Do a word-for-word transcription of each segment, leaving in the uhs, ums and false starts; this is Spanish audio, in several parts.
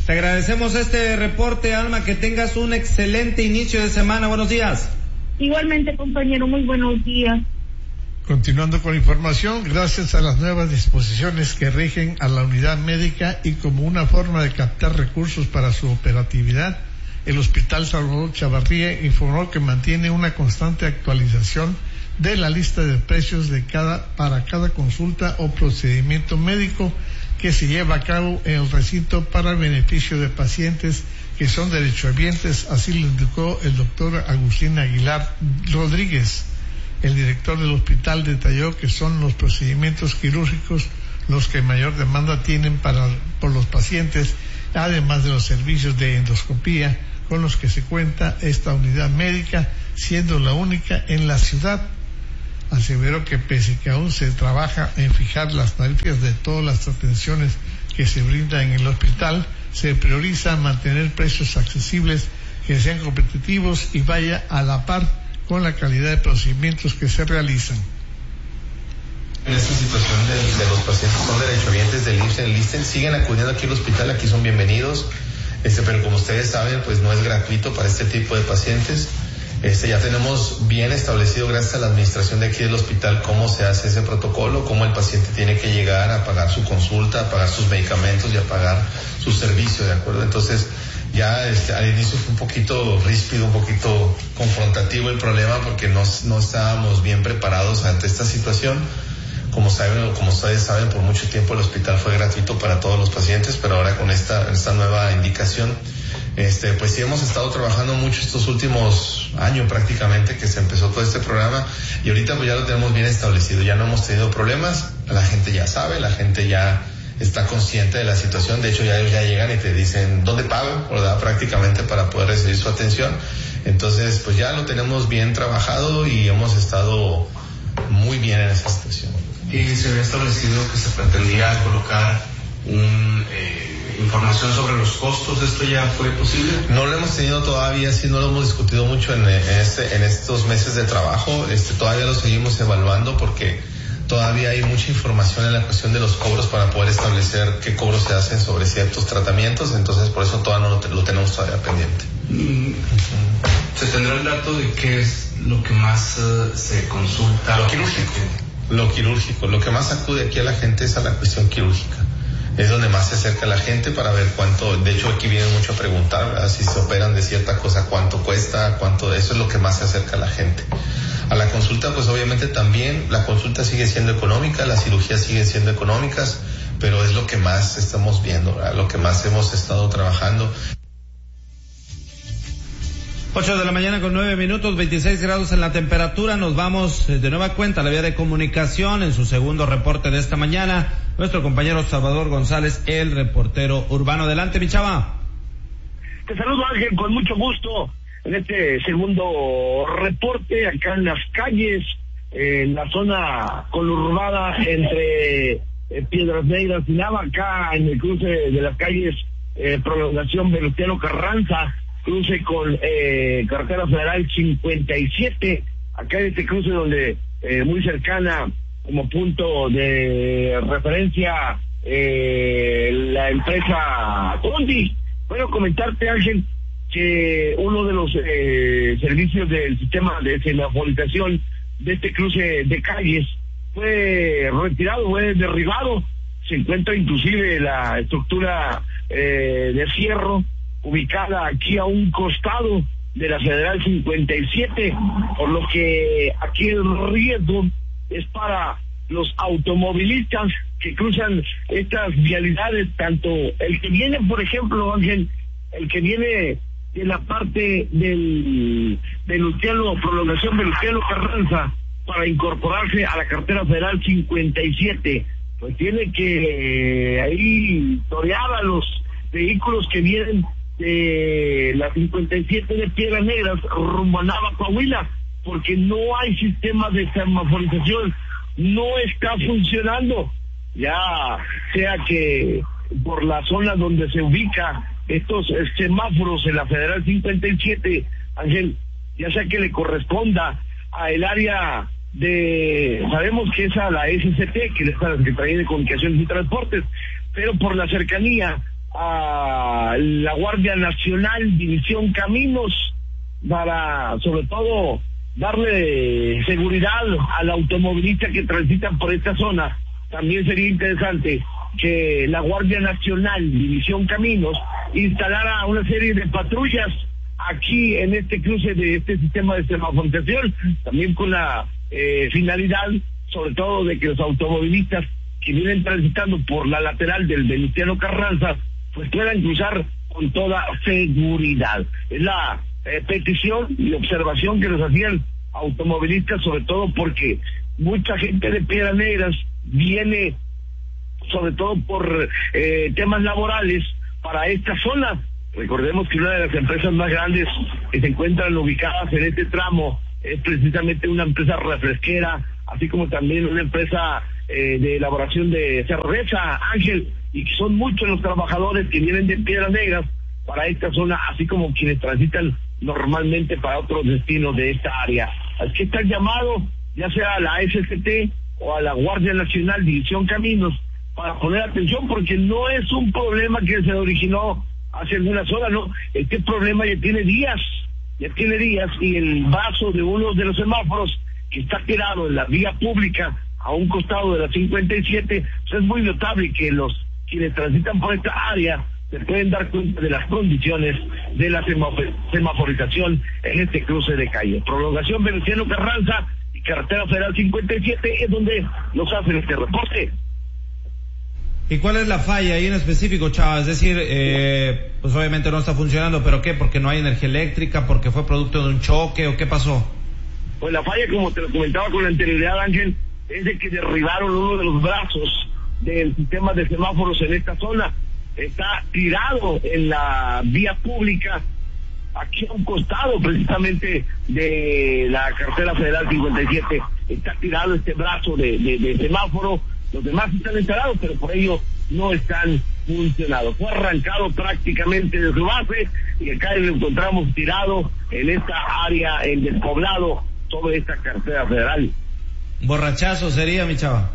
Te agradecemos este reporte, Alma, que tengas un excelente inicio de semana. Buenos días. Igualmente, compañero, muy buenos días. Continuando con información, gracias a las nuevas disposiciones que rigen a la unidad médica y como una forma de captar recursos para su operatividad, el Hospital Salvador Chavarría informó que mantiene una constante actualización de la lista de precios de cada, para cada consulta o procedimiento médico que se lleva a cabo en el recinto para el beneficio de pacientes que son derechohabientes, así lo indicó el doctor Agustín Aguilar Rodríguez. El director del hospital detalló que son los procedimientos quirúrgicos los que mayor demanda tienen para, por los pacientes, además de los servicios de endoscopía con los que se cuenta esta unidad médica, siendo la única en la ciudad. Aseveró que pese que aún se trabaja en fijar las tarifas de todas las atenciones que se brindan en el hospital, se prioriza mantener precios accesibles que sean competitivos y vaya a la par con la calidad de procedimientos que se realizan. En esta situación de, de los pacientes que son derechohabientes del I M S S, el ISSSTE, siguen acudiendo aquí al hospital, aquí son bienvenidos, este, pero como ustedes saben, pues no es gratuito para este tipo de pacientes. Este, ya tenemos bien establecido, gracias a la administración de aquí del hospital, cómo se hace ese protocolo, cómo el paciente tiene que llegar a pagar su consulta, a pagar sus medicamentos y a pagar su servicio, ¿de acuerdo? Entonces, ya este, al inicio fue un poquito ríspido, un poquito confrontativo el problema porque no, no estábamos bien preparados ante esta situación. Como saben, como ustedes saben, por mucho tiempo el hospital fue gratuito para todos los pacientes, pero ahora con esta, esta nueva indicación, este, pues sí hemos estado trabajando mucho estos últimos años prácticamente que se empezó todo este programa y ahorita pues ya lo tenemos bien establecido, ya no hemos tenido problemas, la gente ya sabe, la gente ya está consciente de la situación, de hecho ya ellos ya llegan y te dicen dónde pago, ¿verdad? Prácticamente para poder recibir su atención. Entonces pues ya lo tenemos bien trabajado y hemos estado muy bien en esa situación. Y se había establecido que se pretendía colocar un, eh, información sobre los costos. ¿Esto ya fue posible? No lo hemos tenido todavía, sí, no lo hemos discutido mucho en, en, este, en estos meses de trabajo, este, todavía lo seguimos evaluando porque todavía hay mucha información en la cuestión de los cobros para poder establecer qué cobros se hacen sobre ciertos tratamientos, entonces por eso todavía no lo, lo tenemos todavía pendiente. Mm, ¿se tendrá el dato de qué es lo que más uh, se consulta? Lo quirúrgico. Lo quirúrgico, lo que más acude aquí a la gente es a la cuestión quirúrgica. Es donde más se acerca la gente para ver cuánto, de hecho aquí viene mucho a preguntar, ¿verdad? Si se operan de cierta cosa, cuánto cuesta, cuánto, eso es lo que más se acerca a la gente. A la consulta, pues obviamente también, la consulta sigue siendo económica, las cirugías siguen siendo económicas, pero es lo que más estamos viendo, ¿verdad? Lo que más hemos estado trabajando. ocho de la mañana con nueve minutos, veintiséis grados en la temperatura. Nos vamos de nueva cuenta a la vía de comunicación en su segundo reporte de esta mañana. Nuestro compañero Salvador González, el reportero urbano. Adelante, mi chava. Te saludo, Ángel, con mucho gusto en este segundo reporte acá en las calles, en la zona conurbada entre eh, Piedras Negras y Nava, acá en el cruce de las calles eh, Prolongación Venustiano Carranza, cruce con eh, Carretera Federal cincuenta y siete, acá en este cruce donde eh, muy cercana como punto de referencia eh, la empresa Tondi. Bueno, comentarte, Ángel, que uno de los eh, servicios del sistema de semaforización de este cruce de calles fue retirado, fue derribado. Se encuentra inclusive la estructura eh, de fierro ubicada aquí a un costado de la Federal cincuenta y siete, por lo que aquí el riesgo es para los automovilistas que cruzan estas vialidades, tanto el que viene, por ejemplo, Ángel, el que viene de la parte del Venustiano, Prolongación Venustiano Carranza, para incorporarse a la carretera Federal cincuenta y siete, pues tiene que eh, ahí torear a los vehículos que vienen de la cincuenta y siete de Piedras Negras rumbo a Nava, Coahuila, porque no hay sistema de semaforización, no está funcionando, ya sea que por la zona donde se ubica estos semáforos en la Federal cincuenta y siete, Ángel, ya sea que le corresponda a el área de, sabemos que es a la S C T, que es la Secretaría de Comunicaciones y Transportes, pero por la cercanía a la Guardia Nacional, División Caminos, para sobre todo darle seguridad al automovilista que transita por esta zona. También sería interesante que la Guardia Nacional, División Caminos, instalara una serie de patrullas aquí en este cruce de este sistema de semaforización, también con la eh, finalidad, sobre todo, de que los automovilistas que vienen transitando por la lateral del Venustiano Carranza, pues puedan cruzar con toda seguridad. Es la eh, petición y observación que nos hacían automovilistas, sobre todo porque mucha gente de Piedras Negras viene, sobre todo por eh, temas laborales, para esta zona. Recordemos que una de las empresas más grandes que se encuentran ubicadas en este tramo es precisamente una empresa refresquera, así como también una empresa eh, de elaboración de cerveza, Ángel, y que son muchos los trabajadores que vienen de Piedras Negras para esta zona, así como quienes transitan normalmente para otros destinos de esta área. Así que está el llamado, ya sea a la S C T o a la Guardia Nacional, División Caminos, para poner atención, porque no es un problema que se originó hace algunas horas, no, este problema ya tiene días, ya tiene días, y el vaso de uno de los semáforos que está tirado en la vía pública a un costado de la cincuenta y siete, pues es muy notable que los quienes transitan por esta área se pueden dar cuenta de las condiciones de la semaforización en este cruce de calle. Prolongación Venustiano Carranza y Carretera Federal cincuenta y siete es donde nos hacen este reporte. ¿Y cuál es la falla ahí en específico, Chava? Es decir, eh, pues obviamente no está funcionando, ¿pero qué? ¿Porque no hay energía eléctrica? ¿Porque fue producto de un choque? ¿O qué pasó? Pues la falla, como te lo comentaba con anterioridad, Ángel, es de que derribaron uno de los brazos del sistema de semáforos en esta zona. Está tirado en la vía pública, aquí a un costado precisamente de la carretera federal cincuenta y siete. Está tirado este brazo de, de, de semáforo. Los demás están instalados, pero por ello no están funcionados. Fue arrancado prácticamente de su base y acá lo encontramos tirado en esta área, en despoblado, sobre esta carretera federal. ¿Borrachazo sería, mi Chava?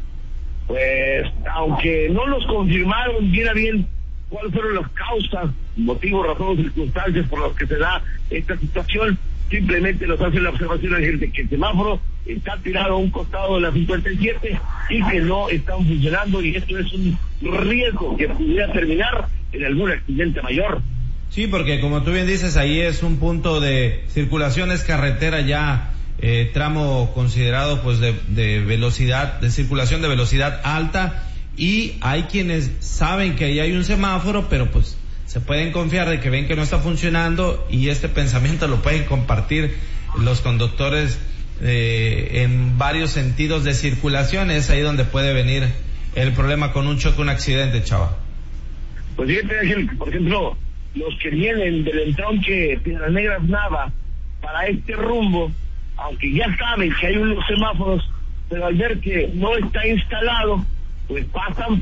Pues, aunque no nos confirmaron bien a bien cuáles fueron las causas, motivos, razones, circunstancias por las que se da esta situación, simplemente nos hace la observación a la gente que el semáforo está tirado a un costado de la cincuenta y siete y que no están funcionando, y esto es un riesgo que pudiera terminar en algún accidente mayor. Sí, porque como tú bien dices, ahí es un punto de circulación, es carretera ya, eh, tramo considerado pues de, de velocidad, de circulación de velocidad alta, y hay quienes saben que ahí hay un semáforo, pero pues se pueden confiar de que ven que no está funcionando, y este pensamiento lo pueden compartir los conductores eh, en varios sentidos de circulación. Es ahí donde puede venir el problema con un choque, un accidente, Chava. Pues fíjate, Ángel, por ejemplo, los que vienen del entronque Piedras Negras Nava para este rumbo, aunque ya saben que hay unos semáforos, pero al ver que no está instalado, pues pasan,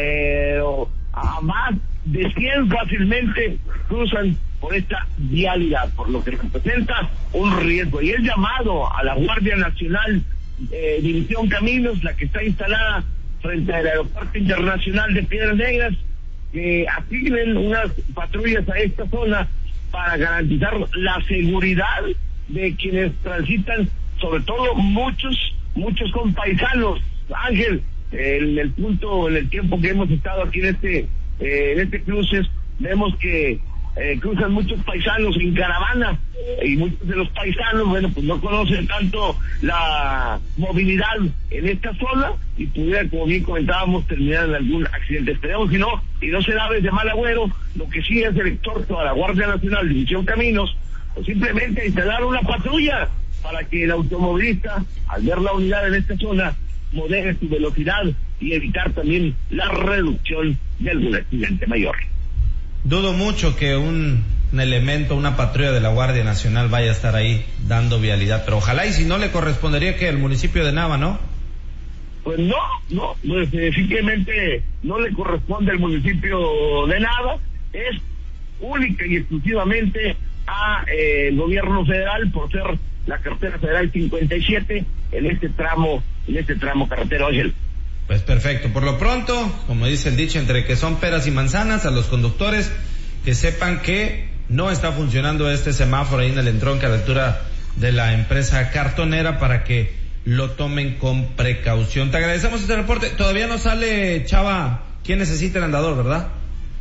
pero a más de cien fácilmente cruzan por esta vialidad, por lo que representa un riesgo. Y el llamado a la Guardia Nacional, eh, División Caminos, la que está instalada frente al Aeropuerto Internacional de Piedras Negras, que asignen unas patrullas a esta zona para garantizar la seguridad de quienes transitan, sobre todo muchos, muchos compaisanos. Ángel, en el punto, en el tiempo que hemos estado aquí en este, eh, en este cruce, vemos que eh, cruzan muchos paisanos en caravana, y muchos de los paisanos, bueno, pues no conocen tanto la movilidad en esta zona y pudiera, como bien comentábamos, terminar en algún accidente. Esperemos que no, y no se da de mal agüero. Lo que sí es el exhorto a la Guardia Nacional, División Caminos, o simplemente instalar una patrulla para que el automovilista, al ver la unidad en esta zona, modere su velocidad y evitar también la reducción de algún accidente mayor. Dudo mucho que un, un elemento, una patrulla de la Guardia Nacional vaya a estar ahí dando vialidad, pero ojalá, y si no, le correspondería que el municipio de Nava, ¿no? Pues no, no, pues eh, simplemente no le corresponde al municipio de Nava, es única y exclusivamente a eh, el gobierno federal, por ser la carretera federal cincuenta y siete en este tramo, en este tramo carretero, Ángel. Pues perfecto. Por lo pronto, como dice el dicho, entre que son peras y manzanas, a los conductores que sepan que no está funcionando este semáforo ahí en el entronque a la altura de la empresa cartonera para que lo tomen con precaución. Te agradecemos este reporte. Todavía no sale, Chava, quién necesita el andador, ¿verdad?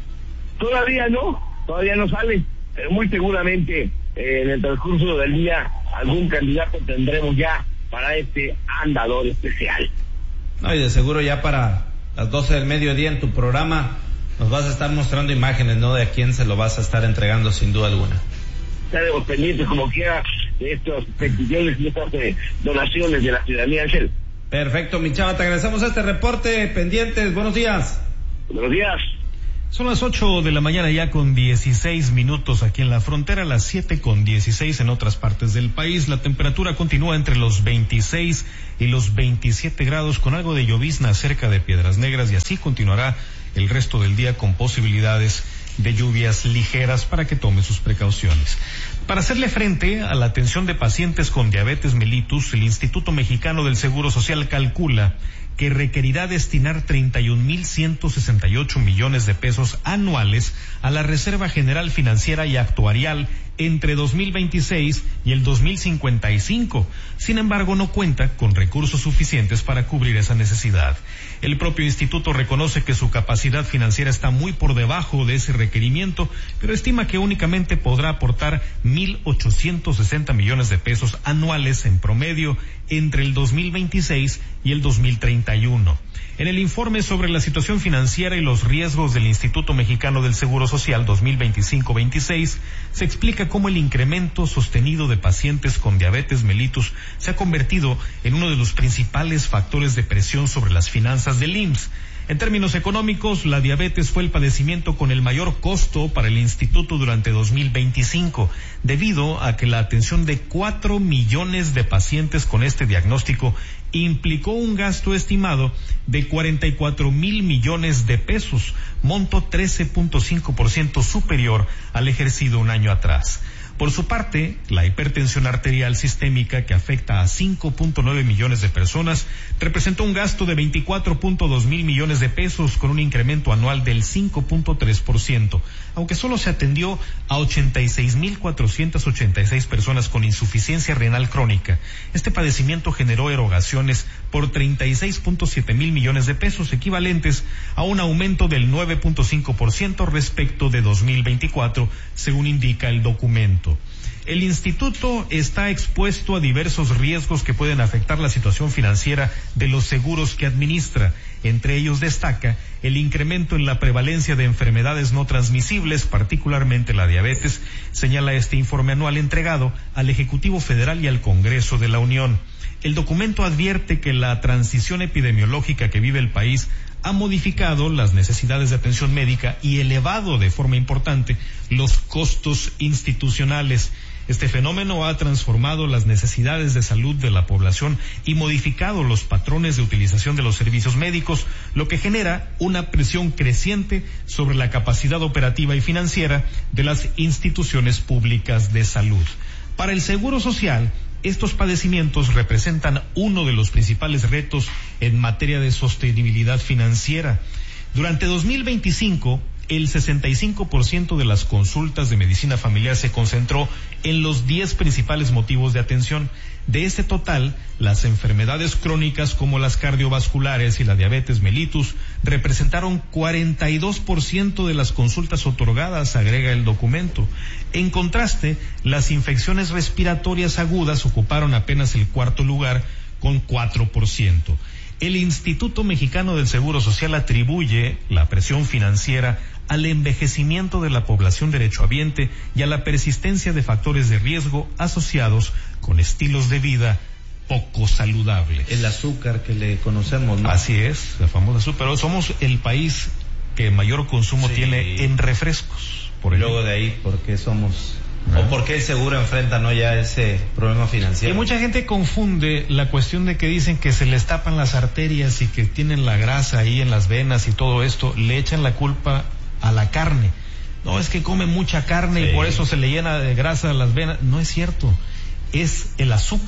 Todavía no, todavía no sale, pero muy seguramente eh, en el transcurso del día algún candidato tendremos ya para este andador especial. No, y de seguro ya para las doce del mediodía en tu programa nos vas a estar mostrando imágenes, ¿no? De a quién se lo vas a estar entregando sin duda alguna. Estaremos pendientes como quiera de estas peticiones y estas eh, donaciones de la ciudadanía, Ángel. Perfecto, mi Chava, te agradecemos este reporte, pendientes, buenos días. Buenos días. Son las ocho de la mañana ya con dieciséis minutos aquí en la frontera, las siete con dieciséis en otras partes del país. La temperatura continúa entre los veintiséis y los veintisiete grados con algo de llovizna cerca de Piedras Negras y así continuará el resto del día con posibilidades de lluvias ligeras para que tome sus precauciones. Para hacerle frente a la atención de pacientes con diabetes mellitus, el Instituto Mexicano del Seguro Social calcula que requerirá destinar treinta y un mil ciento sesenta y ocho millones de pesos anuales a la Reserva General Financiera y Actuarial entre dos mil veintiséis y el dos mil cincuenta y cinco. Sin embargo, no cuenta con recursos suficientes para cubrir esa necesidad. El propio instituto reconoce que su capacidad financiera está muy por debajo de ese requerimiento, pero estima que únicamente podrá aportar mil ochocientos sesenta millones de pesos anuales en promedio entre el dos mil veintiséis y el dos mil treinta y uno. En el informe sobre la situación financiera y los riesgos del Instituto Mexicano del Seguro Social dos mil veinticinco veintiséis, se explica cómo el incremento sostenido de pacientes con diabetes mellitus se ha convertido en uno de los principales factores de presión sobre las finanzas del I M S S. En términos económicos, la diabetes fue el padecimiento con el mayor costo para el instituto durante dos mil veinticinco, debido a que la atención de cuatro millones de pacientes con este diagnóstico implicó un gasto estimado de cuarenta y cuatro mil millones de pesos, monto trece punto cinco por ciento superior al ejercido un año atrás. Por su parte, la hipertensión arterial sistémica, que afecta a cinco punto nueve millones de personas, representó un gasto de veinticuatro punto dos mil millones de pesos con un incremento anual del cinco punto tres por ciento, aunque solo se atendió a ochenta y seis mil cuatrocientas ochenta y seis personas con insuficiencia renal crónica. Este padecimiento generó erogaciones por treinta y seis punto siete mil millones de pesos, equivalentes a un aumento del nueve punto cinco por ciento respecto de dos mil veinticuatro, según indica el documento. El instituto está expuesto a diversos riesgos que pueden afectar la situación financiera de los seguros que administra. Entre ellos destaca el incremento en la prevalencia de enfermedades no transmisibles, particularmente la diabetes, señala este informe anual entregado al Ejecutivo Federal y al Congreso de la Unión. El documento advierte que la transición epidemiológica que vive el país ha modificado las necesidades de atención médica y elevado de forma importante los costos institucionales. Este fenómeno ha transformado las necesidades de salud de la población y modificado los patrones de utilización de los servicios médicos, lo que genera una presión creciente sobre la capacidad operativa y financiera de las instituciones públicas de salud. Para el Seguro Social, estos padecimientos representan uno de los principales retos en materia de sostenibilidad financiera. Durante dos mil veinticinco, el sesenta y cinco por ciento de las consultas de medicina familiar se concentró en los diez principales motivos de atención. De este total, las enfermedades crónicas como las cardiovasculares y la diabetes mellitus representaron cuarenta y dos por ciento de las consultas otorgadas, agrega el documento. En contraste, las infecciones respiratorias agudas ocuparon apenas el cuarto lugar con cuatro por ciento. El Instituto Mexicano del Seguro Social atribuye la presión financiera al envejecimiento de la población derechohabiente y a la persistencia de factores de riesgo asociados con estilos de vida poco saludables. El azúcar que le conocemos, ¿no? Así es, la famosa azúcar. Pero somos el país que mayor consumo sí. tiene en refrescos. Por y luego de ahí, ¿por qué somos... ¿No? ¿O por qué el seguro enfrenta no ya ese problema financiero? Y mucha gente confunde la cuestión de que dicen que se les tapan las arterias y que tienen la grasa ahí en las venas y todo esto, le echan la culpa a la carne. No, es que come mucha carne sí. y por eso se le llena de grasa las venas. No es cierto. Es el azúcar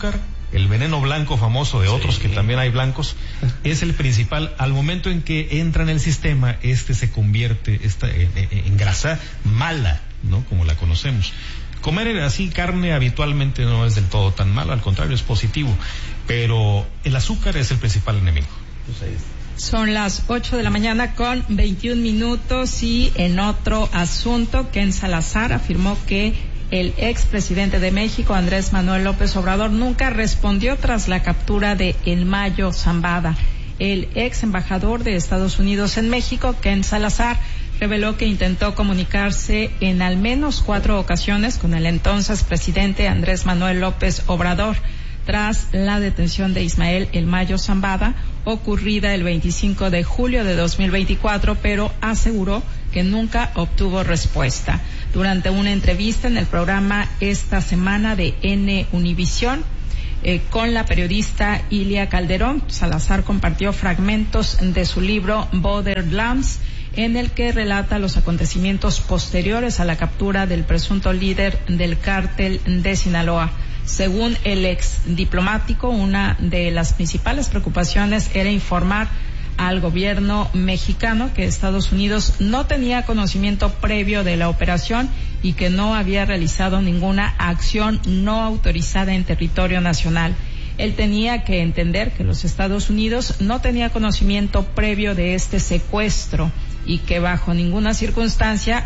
el veneno blanco famoso de otros sí. que también hay blancos, es el principal. Al momento en que entra en el sistema, este se convierte esta, en, en grasa mala, ¿no? Como la conocemos. Comer así carne habitualmente no es del todo tan malo, al contrario, es positivo, pero el azúcar es el principal enemigo. Pues ahí está. Son las ocho de la mañana con veintiún minutos y en otro asunto, Ken Salazar afirmó que el expresidente de México, Andrés Manuel López Obrador, nunca respondió tras la captura de El Mayo Zambada. El ex embajador de Estados Unidos en México, Ken Salazar, reveló que intentó comunicarse en al menos cuatro ocasiones con el entonces presidente Andrés Manuel López Obrador tras la detención de Ismael El Mayo Zambada, ocurrida el veinticinco de julio de dos mil veinticuatro, pero aseguró que nunca obtuvo respuesta. Durante una entrevista en el programa Esta Semana de N Univisión, eh, con la periodista Ilia Calderón, Salazar compartió fragmentos de su libro Borderlands, en el que relata los acontecimientos posteriores a la captura del presunto líder del cártel de Sinaloa. Según el ex diplomático, una de las principales preocupaciones era informar al gobierno mexicano que Estados Unidos no tenía conocimiento previo de la operación y que no había realizado ninguna acción no autorizada en territorio nacional. Él tenía que entender que los Estados Unidos no tenía conocimiento previo de este secuestro y que bajo ninguna circunstancia